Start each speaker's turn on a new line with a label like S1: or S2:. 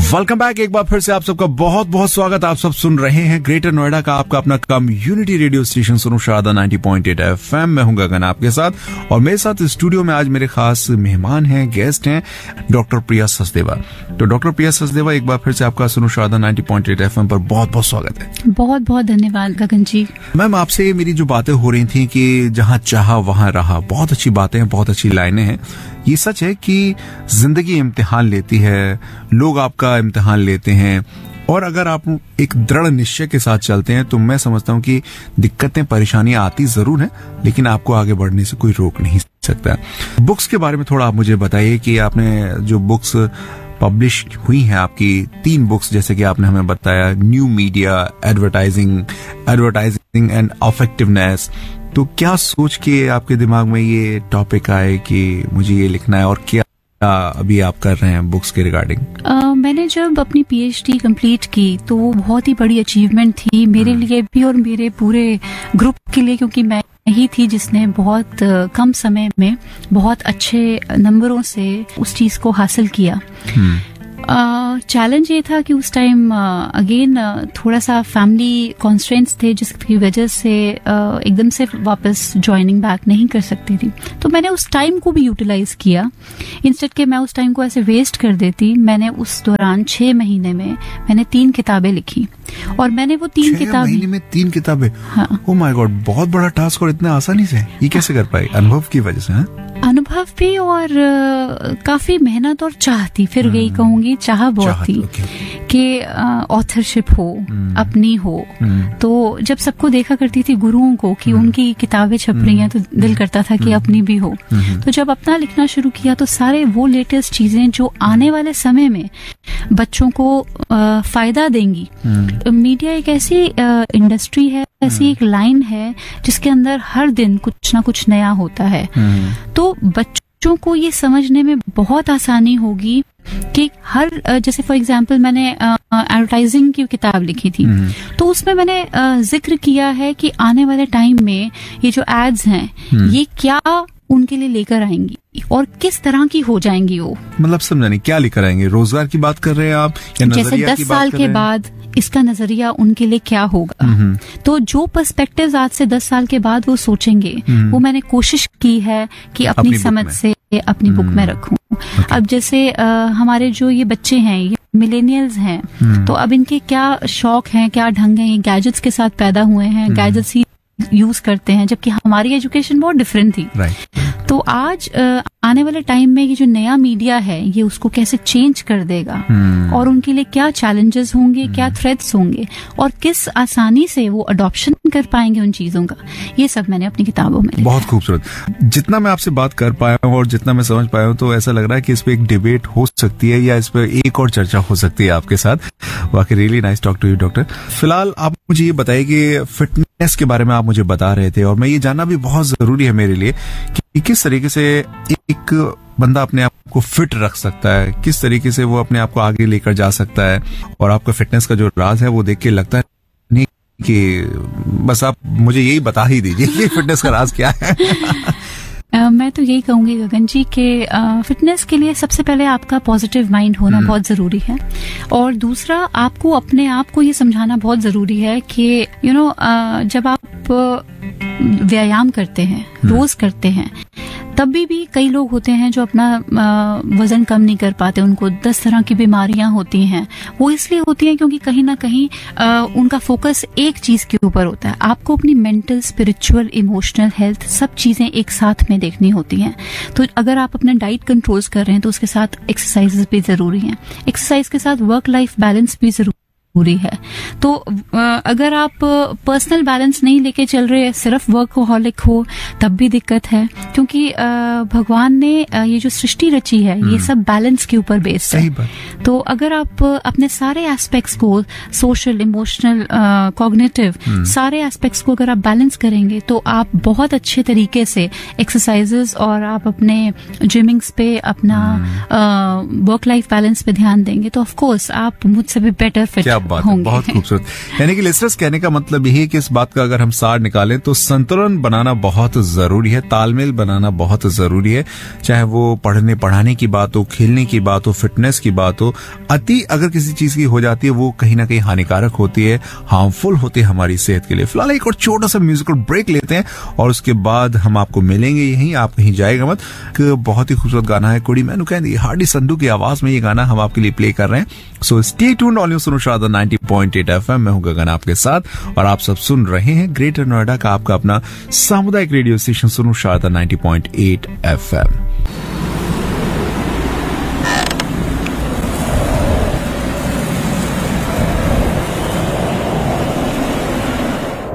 S1: Welcome back. एक बार फिर से आप सबका बहुत बहुत स्वागत। आप सब सुन रहे हैं ग्रेटर नोएडा का आपका अपना कम्युनिटी रेडियो स्टेशन सुनो शारदा 90.8 FM। मैं हूं गगन आपके साथ और मेरे साथ स्टूडियो में आज मेरे खास मेहमान हैं, गेस्ट हैं, डॉक्टर प्रिया सचदेवा। तो डॉक्टर प्रिया सचदेवा, एक बार फिर से आपका सुनो शारदा 90.8 FM पर बहुत बहुत स्वागत है।
S2: बहुत बहुत धन्यवाद गगन जी।
S1: मैम, आपसे मेरी जो बातें हो रही थी कि जहां चाहा वहां रहा, बहुत अच्छी बातें हैं, बहुत अच्छी लाइनें हैं। ये सच है कि जिंदगी इम्तिहान लेती है, लोग आपका इम्तिहान लेते हैं, और अगर आप एक दृढ़ निश्चय के साथ चलते हैं तो मैं समझता हूं कि दिक्कतें परेशानियां आती जरूर हैं, लेकिन आपको आगे बढ़ने से कोई रोक नहीं सकता। बुक्स के बारे में थोड़ा आप मुझे बताइए कि आपने जो बुक्स पब्लिश हुई हैं, आपकी 3 बुक्स, जैसे कि आपने हमें बताया, new media, advertising and effectiveness. तो क्या सोच के आपके दिमाग में ये टॉपिक आए कि मुझे ये लिखना है, और क्या अभी आप कर रहे हैं बुक्स के रिगार्डिंग?
S2: मैंने जब अपनी PhD कंप्लीट की तो वो बहुत ही बड़ी अचीवमेंट थी मेरे लिए भी और मेरे पूरे ग्रुप के लिए, क्योंकि मैं ही थी जिसने बहुत कम समय में बहुत अच्छे नंबरों से उस चीज को हासिल किया। चैलेंज ये था कि उस टाइम अगेन थोड़ा सा फैमिली कॉन्स्ट्रेंट्स थे, जिसकी वजह से एकदम से वापस ज्वाइनिंग बैक नहीं कर सकती थी। तो मैंने उस टाइम को भी यूटिलाइज किया, इंस्टेड के मैं उस टाइम को ऐसे वेस्ट कर देती। मैंने उस दौरान 6 महीने में मैंने 3 किताबें लिखी, और मैंने वो 3 किताबें,
S1: 6 महीने में 3 किताबें?
S2: हाँ।
S1: ओह माय गॉड, बहुत बड़ा टास्क, और इतना आसानी से ये कैसे कर पाई? अनुभव की वजह से?
S2: अनुभव भी, और काफी मेहनत और चाह थी। फिर यही कहूंगी, चाह बहुत थी कि ऑथरशिप हो, अपनी हो। तो जब सबको देखा करती थी गुरुओं को कि उनकी किताबें छप रही हैं, तो दिल करता था कि अपनी भी हो। तो जब अपना लिखना शुरू किया तो सारे वो लेटेस्ट चीजें जो आने वाले समय में बच्चों को फायदा देंगी। मीडिया एक ऐसी इंडस्ट्री है, ऐसी एक लाइन है जिसके अंदर हर दिन कुछ ना कुछ नया होता है। तो बच्चों को ये समझने में बहुत आसानी होगी कि हर, जैसे फॉर एग्जांपल मैंने एडवर्टाइजिंग की किताब लिखी थी, तो उसमें मैंने जिक्र किया है कि आने वाले टाइम में ये जो एड्स हैं ये क्या उनके लिए लेकर आएंगी और किस तरह की हो जाएंगी वो।
S1: मतलब समझा नहीं, क्या लेकर आएंगे? रोजगार की बात कर रहे हैं आप, या
S2: जैसे
S1: नजरिया
S2: 10
S1: की बात
S2: साल
S1: कर
S2: के
S1: रहे हैं?
S2: बाद इसका नजरिया उनके लिए क्या होगा। तो जो पर्सपेक्टिव्स आज से 10 साल के बाद वो सोचेंगे, वो मैंने कोशिश की है कि अपनी समझ से अपनी बुक में रखूं। अब जैसे हमारे जो ये बच्चे हैं, ये मिलेनियल्स हैं, तो अब इनके क्या शौक हैं, क्या ढंग है, ये गैजेट्स के साथ पैदा हुए हैं, गैजेट्स ही यूज करते हैं, जबकि हमारी एजुकेशन बहुत डिफरेंट थी। तो आज आने वाले टाइम में ये जो नया मीडिया है, ये उसको कैसे चेंज कर देगा, और उनके लिए क्या चैलेंजेस होंगे, क्या थ्रेट्स होंगे, और किस आसानी से वो अडॉप्शन कर पाएंगे उन चीजों का, ये सब मैंने अपनी किताबों में।
S1: बहुत खूबसूरत। जितना मैं आपसे बात कर पाया हूँ और जितना मैं समझ पाया हूँ, तो ऐसा लग रहा है कि इस पे एक डिबेट हो सकती है, या इस पे एक और चर्चा हो सकती है आपके साथ। वाकई really nice talk to you doctor. फिलहाल आप मुझे ये बताइए कि फिटनेस के बारे में आप मुझे बता रहे थे, और मैं ये जानना भी बहुत जरूरी है मेरे लिए कि किस तरीके से एक बंदा अपने आप को फिट रख सकता है, किस तरीके से वो अपने आप को आगे लेकर जा सकता है। और आपका फिटनेस का जो राज है वो देख के लगता है नहीं कि बस आप मुझे यही बता ही दीजिए कि फिटनेस का राज क्या है।
S2: मैं तो यही कहूंगी गगन जी कि फिटनेस के लिए सबसे पहले आपका पॉजिटिव माइंड होना बहुत जरूरी है, और दूसरा आपको अपने आप को ये समझाना बहुत जरूरी है कि जब आप व्यायाम करते हैं, रोज करते हैं, तब भी कई लोग होते हैं जो अपना वजन कम नहीं कर पाते, उनको 10 तरह की बीमारियां होती हैं। वो इसलिए होती हैं क्योंकि कहीं ना कहीं उनका फोकस एक चीज के ऊपर होता है। आपको अपनी मेंटल, स्पिरिचुअल, इमोशनल हेल्थ सब चीजें एक साथ में देखनी होती हैं। तो अगर आप अपना डाइट कंट्रोल्स कर रहे हैं तो उसके साथ एक्सरसाइजेस भी जरूरी हैं, एक्सरसाइज के साथ वर्क लाइफ बैलेंस भी जरूरी है। तो अगर आप पर्सनल बैलेंस नहीं लेके चल रहे, सिर्फ वर्कहोलिक हो, तब भी दिक्कत है, क्योंकि भगवान ने ये जो सृष्टि रची है ये सब बैलेंस के ऊपर बेस्ड है। तो अगर आप अपने सारे एस्पेक्ट्स को, सोशल, इमोशनल, कॉग्निटिव, सारे एस्पेक्ट्स को अगर आप बैलेंस करेंगे तो आप बहुत अच्छे तरीके से एक्सरसाइजेस और आप अपने जिमिंग्स पे, अपना वर्क लाइफ बैलेंस पे ध्यान देंगे तो ऑफ कोर्स आप मुझसे भी बेटर फिट
S1: बात है, बहुत खूबसूरत। यानी कि लिसनर्स, कहने का मतलब यही है कि इस बात का अगर हम सार निकालें तो संतुलन बनाना बहुत जरूरी है, तालमेल बनाना बहुत जरूरी है। चाहे वो पढ़ने पढ़ाने की बात हो, खेलने की बात हो, फिटनेस की बात हो, अति अगर किसी चीज की हो जाती है वो कहीं ना कहीं हानिकारक होती है, हार्मफुल होती है हमारी सेहत के लिए। फिलहाल एक और छोटा सा म्यूजिकल ब्रेक लेते हैं और उसके बाद हम आपको मिलेंगे यहीं, आप कहीं जाएगा मत। बहुत ही खूबसूरत गाना है, कुड़ी मैनू कहंदी, हार्डी संधू की आवाज में ये गाना हम आपके लिए प्ले कर रहे हैं। सो स्टे ट्यून्ड ऑन सुनो शारदा 90.8 FM। मैं हूं गगन आपके साथ और आप सब सुन रहे हैं ग्रेटर नोएडा का आपका अपना सामुदायिक रेडियो स्टेशन सुनो शारदा 90.8 FM।